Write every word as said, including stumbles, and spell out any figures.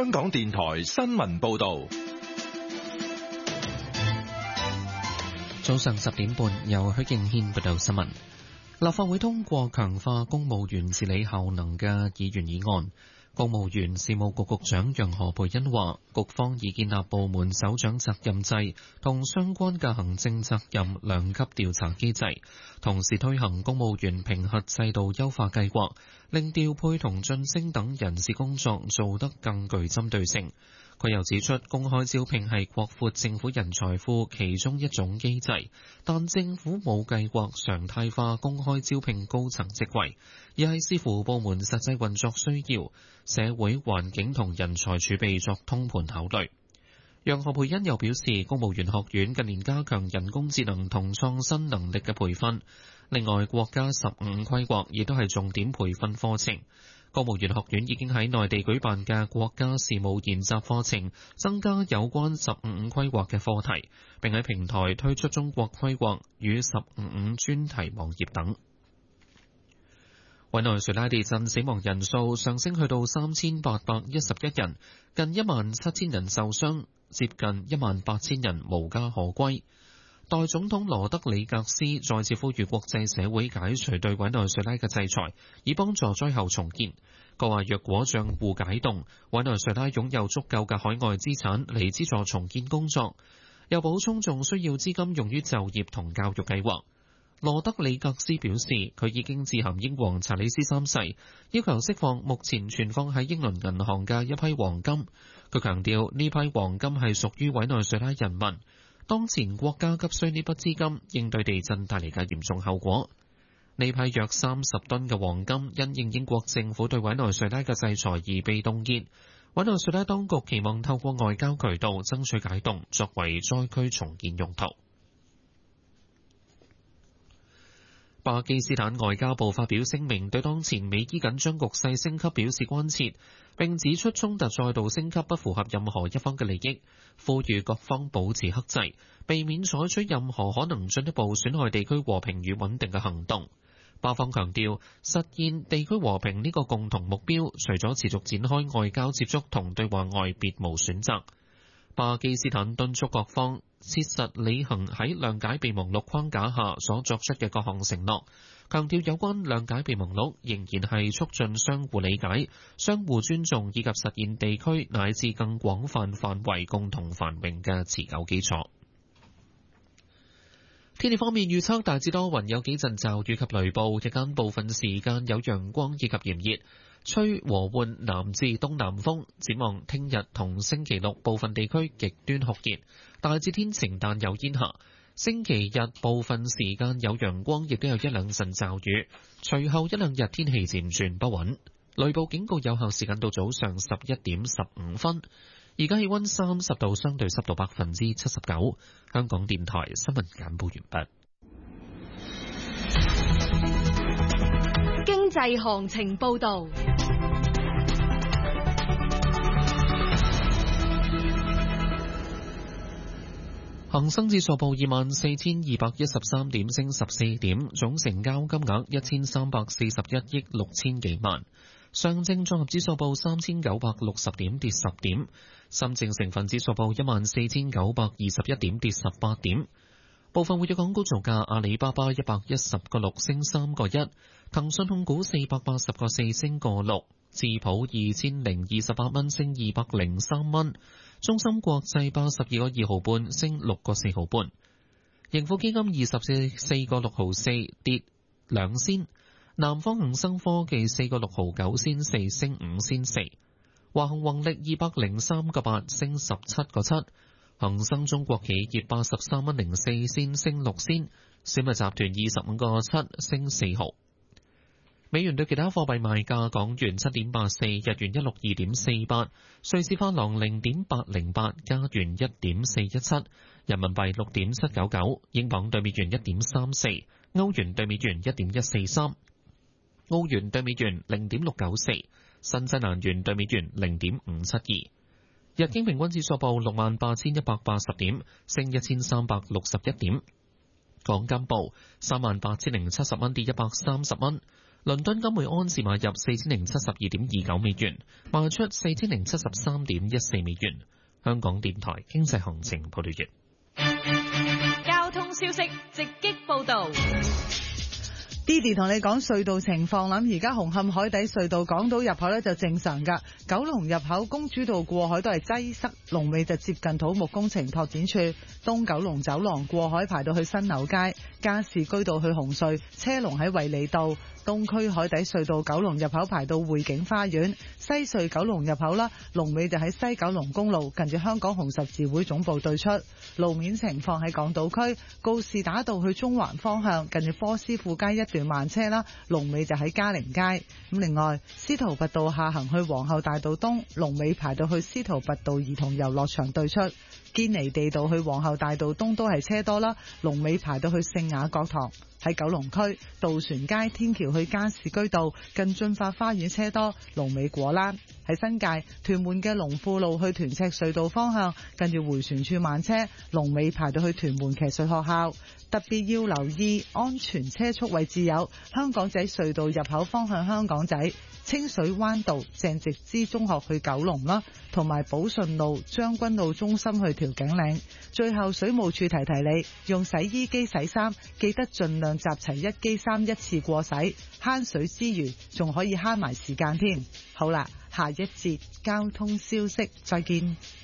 香港電台新聞報道。 早上十點半，由許敬軒報道新聞。立法會通過強化公務員治理效能嘅議員議案。公務員事務局局長楊何蓓茵話，局方已建立部門首長責任制同相關嘅行政責任兩級調查機制，同時推行公務員評核制度優化計劃，令調配同晉升等人事工作做得更具針對性。佢又指出，公開招聘係擴闊政府人才庫其中一種機制，但政府冇計劃常態化公開招聘高層職位，而係視乎部門實際運作需要、社會環境同人才儲備作通盤考慮。楊何蓓茵又表示，公務員學院近年加強人工智能同創新能力嘅培訓，另外國家十五規劃亦都係重點培訓課程。公務員學院已經喺內地舉辦嘅國家事務研習課程，增加有關十五五規劃嘅課題，並喺平台推出中國規劃與十五五專題網頁等。委內瑞拉地震死亡人數上升去到三千八百一十一人，近一萬七千人受傷，接近一萬八千人無家可歸。代總統羅德里格斯再次呼籲國際社會解除對委內瑞拉嘅制裁，以幫助災後重建。佢話若果賬戶解凍，委內瑞拉擁有足夠嘅海外資產嚟資助重建工作。又補充仲需要資金用於就業同教育計劃。羅德里格斯表示，佢已經致函英皇查理斯三世，要求釋放目前存放喺英倫銀行嘅一批黃金。佢強調呢批黃金係屬於委內瑞拉人民。當前國家急需呢筆資金應對地震帶嚟嘅嚴重後果。呢批約三十噸嘅黃金因應英國政府對委內瑞拉嘅制裁而被凍結。委內瑞拉當局期望透過外交渠道爭取解凍，作為災區重建用途。巴基斯坦外交部發表聲明，對當前美伊緊張局勢升級表示關切，並指出衝突再度升級不符合任何一方嘅利益，呼籲各方保持克制，避免採取任何可能進一步損害地區和平與穩定嘅行動。巴方強調，實現地區和平呢個共同目標，除咗持續展開外交接觸同對話外，別無選擇。巴基斯坦敦促各方切實履行喺諒解備忘錄框架下所作出嘅各項承諾，強調有關諒解備忘錄仍然係促進相互理解、相互尊重以及實現地區乃至更廣泛範圍共同繁榮嘅持久基礎。天氣方面預測大致多雲，有幾陣驟雨及雷暴，日間部分時間有陽光以及炎熱，吹和緩南至東南風。展望聽日同星期六部分地區極端酷熱，大致天晴但有煙霞。星期日部分時間有陽光，亦都有一兩陣驟雨。隨後一兩日天氣漸轉不穩，雷暴警告有效時間到早上十一點十五分。而家氣溫三十度，相對濕度百分之七十九。香港電台新聞簡報完畢。 經濟行情報道。 恒生指數報二萬四千二百一十三點，升十四點，總成交金額一千三百四十一億六千幾萬。上證綜合指數報三千九百六十點，跌十點。深證成分指數報一萬四千九百二十一點，跌十八點。部分活躍港股造價：阿里巴巴一百一十個六升三個一，騰訊控股四百八十個四升個六，智普二千零二十八蚊升二百零三蚊，中芯國際八十二個二毫半升六個四毫半，盈富基金二十四四個六毫四跌兩仙，南方恒生科技四個六毫九仙四升五仙四，華虹宏力二百零三個八升十七個七。恒生中國企業八十三蚊零四仙升六仙，小米集團二十五個七升四毫。美元對其他貨幣賣價：港元七點八四，日元一六二點四八，瑞士法郎零點八零八，加元一點四一七，人民幣六點七九九，英鎊對美元一點三四，歐元對美元一點一四三，澳元對美元零點六九四，新西蘭元對美元零點五七二。日經平均指數報六萬八千一百八十點，升一千三百六十一點。港金報三萬八千零七十蚊，跌一百三十蚊。 倫敦金每安士買入四千零七十二點二九美元，賣出四千零七十三點一四美元。香港電台經濟行情報道完。 交通消息直擊報道。 Didi 同你講隧道情況啦，而家紅磡海底隧道港島入口咧就正常噶，九龍入口公主道過海都係擠塞，龍尾就接近土木工程拓展處，東九龍走廊過海排到去新樓街，加士居道去紅隧車龍喺衛理道，東區海底隧道九龍入口排到匯景花園，西隧九龍入口啦，龍尾就喺西九龍公路近住香港紅十字會總部對出。路面情況喺港島區告士打道去中環方向近住科斯富街一段慢車啦，龍尾就喺嘉陵街。咁另外司徒拔道下行去皇后大道東，龍尾排到去司徒拔道兒童遊樂場對出。堅尼地道去皇后大道東都係車多啦，龍尾排到去聖雅各堂。喺九龍區渡船街天橋去加士居道近駿發花園車多，龍尾果欄。喺新界屯門嘅龍富路去屯赤隧道方向近住迴旋處慢車，龍尾排到去屯門騎術學校。特別要留意安全車速位置有香港仔隧道入口方向香港仔、清水灣道鄭植之中學去九龍啦，同埋寶順路將軍澳中心去調景嶺。最後水務處提提你，用洗衣機洗衫記得盡量集齊一機衫一次過洗，慳水之餘仲可以慳埋時間添。好啦，下一節交通消息再見。